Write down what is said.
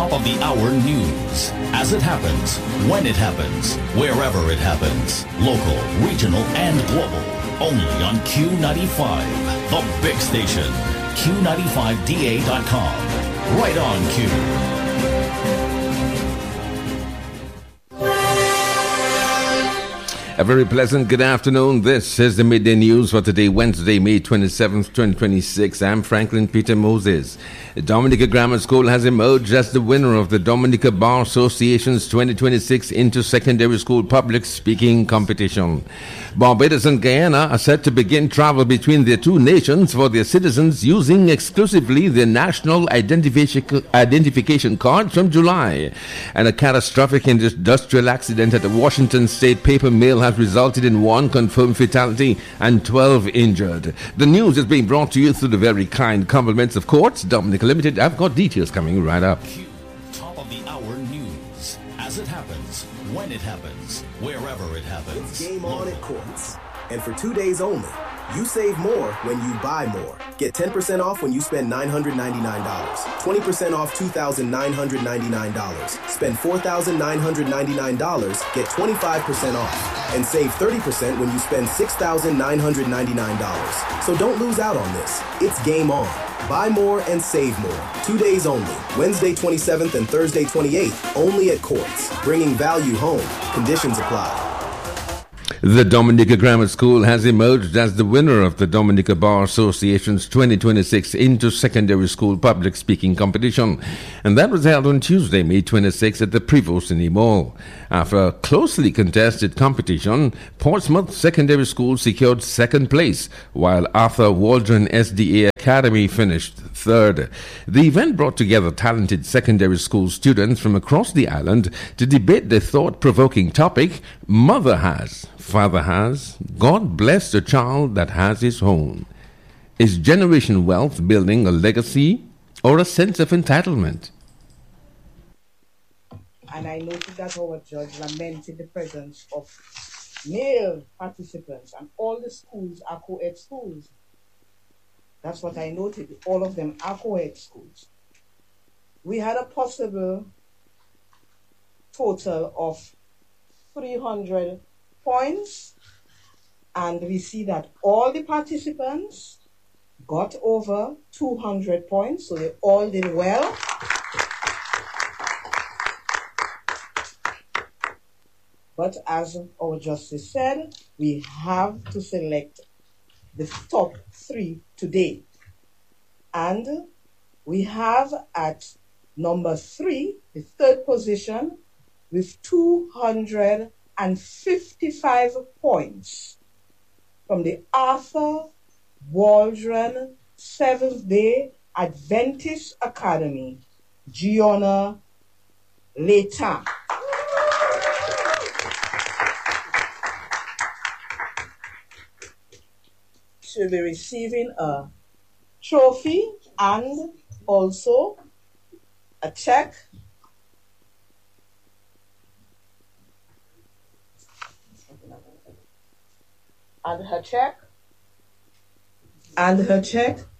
Top of the hour news. As it happens, when it happens, wherever it happens. Local, regional, and global. Only on Q95, the big station. Q95DA.com. Right on Q. A very pleasant good afternoon. This is the Midday News for today, Wednesday, May 27th, 2026. I'm Franklin Peter Moses. Dominica Grammar School has emerged as the winner of the Dominica Bar Association's 2026 Inter-Secondary School Public Speaking Competition. Barbados and Guyana are set to begin travel between their two nations for their citizens using exclusively their national identification cards from July. And a catastrophic industrial accident at the Washington State paper mill has resulted in 1 confirmed fatality and 12 injured. The news is being brought to you through the very kind compliments of Quartz Dominica Limited. I've got details coming right up. Top of the hour news. As it happens, when it happens, wherever it happens. It's game on at Quartz. And for 2 days only, you save more when you buy more. Get 10% off when you spend $999. 20% off $2,999. Spend $4,999. Get 25% off. And save 30% when you spend $6,999. So don't lose out on this. It's game on. Buy more and save more. 2 days only. Wednesday 27th and Thursday 28th. Only at Quartz. Bringing value home. Conditions apply. The Dominica Grammar School has emerged as the winner of the Dominica Bar Association's 2026 Inter-Secondary School Public Speaking Competition, and that was held on Tuesday, May 26 at the Prevost City Mall. After a closely contested competition, Portsmouth Secondary School secured second place, while Arthur Waldron SDA Academy finished third. The event brought together talented secondary school students from across the island to debate the thought-provoking topic, Mother Has, Father Has, God Bless the Child That Has His Own. Is generation wealth building a legacy or a sense of entitlement? And I noted that our judge lamented the presence of male participants, and all the schools are co-ed schools. That's what I noted. All of them are co-ed schools. We had a possible total of 300 points, and we see that all the participants got over 200 points, so they all did well. But as our justice said, we have to select the top 3 today. And we have at number 3, the third position, with 255 points from the Arthur Waldron Seventh-day Adventist Academy, Gianna Leta. She'll be receiving a trophy and also a check. And her check